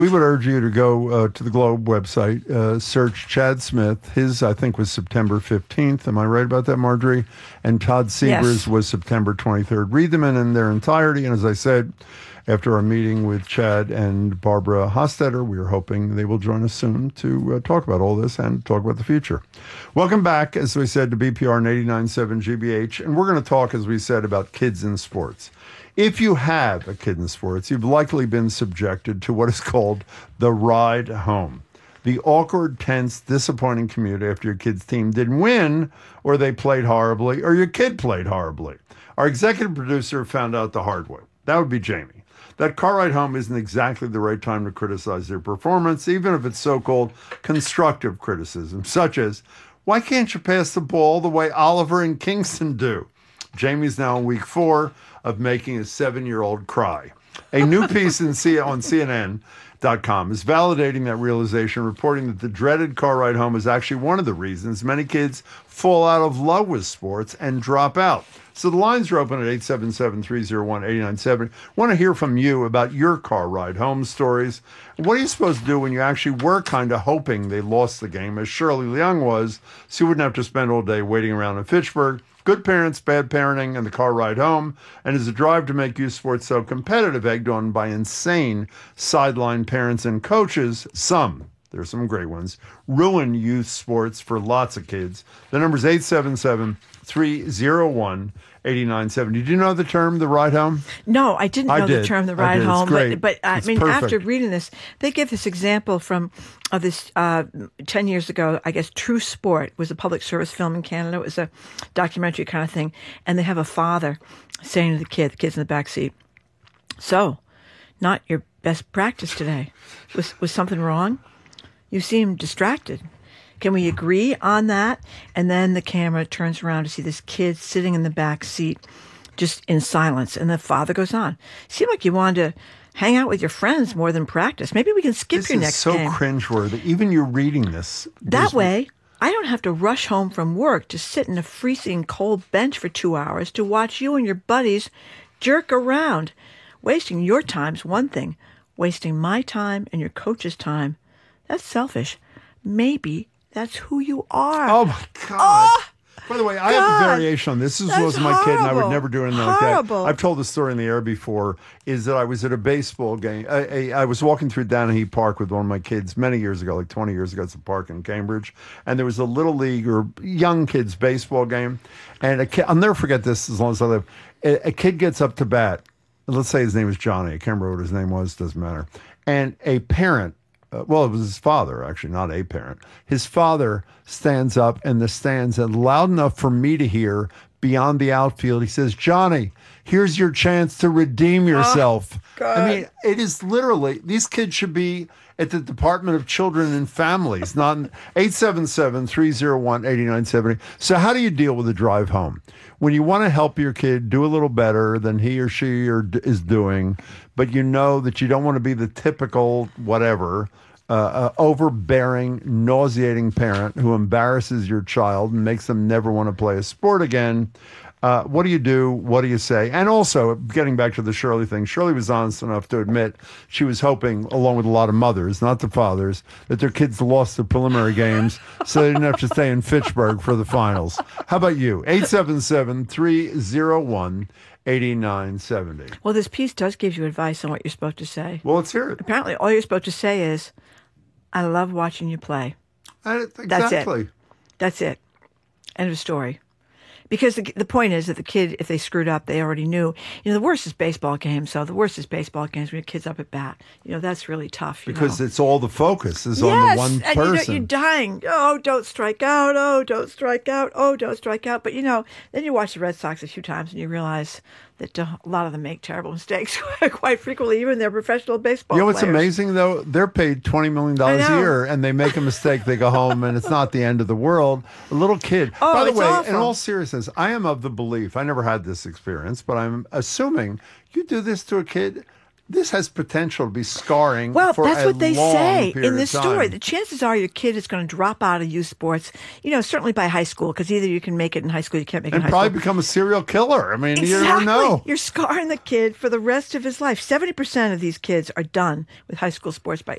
We would urge you to go to the Globe website, search Chad Smith. His, I think, was September 15th. Am I right about that, Marjorie? And Todd Seaver's was September 23rd. Read them in their entirety. And as I said, after our meeting with Chad and Barbara Hostetter, we are hoping they will join us soon to talk about all this and talk about the future. Welcome back, as we said, to BPR and 89.7 GBH. And we're going to talk, as we said, about kids in sports. If you have a kid in sports, you've likely been subjected to what is called the ride home. The awkward, tense, disappointing commute after your kid's team didn't win, or they played horribly, or your kid played horribly. Our executive producer found out the hard way. That would be Jamie. That car ride home isn't exactly the right time to criticize their performance, even if it's so-called constructive criticism, such as, why can't you pass the ball the way Oliver and Kingston do? Jamie's now in week 4 of making a 7-year-old cry. A new piece on CNN.com is validating that realization, reporting that the dreaded car ride home is actually one of the reasons many kids fall out of love with sports and drop out. So the lines are open at 877-301-8970. Want to hear from you about your car ride home stories. What are you supposed to do when you actually were kind of hoping they lost the game, as Shirley Leung was, so you wouldn't have to spend all day waiting around in Fitchburg? Good parents, bad parenting, and the car ride home, and is a drive to make youth sports so competitive, egged on by insane sideline parents and coaches. There's some great ones, ruin youth sports for lots of kids. The number's 877-301-8970. Did you know the term, the ride home? No, I didn't know the term, the ride home. But I mean, perfect. After reading this, they give this example of this 10 years ago, I guess, True Sport was a public service film in Canada. It was a documentary kind of thing. And they have a father saying to the kid's in the back seat, so, not your best practice today. Was something wrong? You seem distracted. Can we agree on that? And then the camera turns around to see this kid sitting in the back seat, just in silence. And the father goes on. Seemed like you wanted to hang out with your friends more than practice. Maybe we can skip your next game. This is so cringeworthy. Even you reading this. That way, I don't have to rush home from work to sit in a freezing cold bench for 2 hours to watch you and your buddies jerk around. Wasting your time's one thing. Wasting my time and your coach's time, that's selfish. Maybe that's who you are. Oh, my God. Oh, by the way, I have a variation on this. This was my kid, and I would never do anything like that. I've told the story in the air before, is that I was at a baseball game. I was walking through Danahy Park with one of my kids many years ago, like 20 years ago. It's a park in Cambridge. And there was a little league or young kids baseball game. And a kid, I'll never forget this as long as I live. A kid gets up to bat. Let's say his name is Johnny. I can't remember what his name was. Doesn't matter. And a parent, it was his father, actually, not a parent. His father stands up in the stands and loud enough for me to hear beyond the outfield. He says, Johnny, here's your chance to redeem yourself. I mean, it is literally, these kids should be at the Department of Children and Families, not 877-301-8970. So how do you deal with the drive home? When you want to help your kid do a little better than he or she is doing, but you know that you don't want to be the typical whatever, overbearing, nauseating parent who embarrasses your child and makes them never want to play a sport again. What do you do? What do you say? And also, getting back to the Shirley thing, Shirley was honest enough to admit she was hoping, along with a lot of mothers, not the fathers, that their kids lost the preliminary games so they didn't have to stay in Fitchburg for the finals. How about you? 877-301-8970. Well, this piece does give you advice on what you're supposed to say. Well, let's hear it. Apparently, all you're supposed to say is, I love watching you play. Exactly. That's it. End of story. Because the point is that the kid, if they screwed up, they already knew. The worst is baseball games. So the worst is baseball games when your kid's up at bat. That's really tough. Because it's all the focus is on the one person. And you're dying. Oh, don't strike out. Oh, don't strike out. Oh, don't strike out. But, then you watch the Red Sox a few times and you realize that a lot of them make terrible mistakes quite frequently, even their professional baseball players. What's amazing, though? They're paid $20 million a year, and they make a mistake, they go home, and it's not the end of the world. A little kid. Oh, by the way, awful. In all seriousness, I am of the belief, I never had this experience, but I'm assuming you do this to a kid, this has potential to be scarring. Well, for that's a what they long say period in this of time. story. The chances are your kid is going to drop out of youth sports, certainly by high school, because either you can make it in high school, you can't make it in high probably school. become a serial killer. I mean, Exactly. you never know. You're scarring the kid for the rest of his life. 70% of these kids are done with high school sports by